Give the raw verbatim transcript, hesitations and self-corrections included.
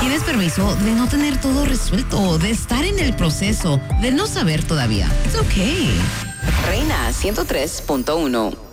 Tienes permiso de no tener todo resuelto, de estar en el proceso, de no saber todavía. It's okay. Reina ciento tres punto uno.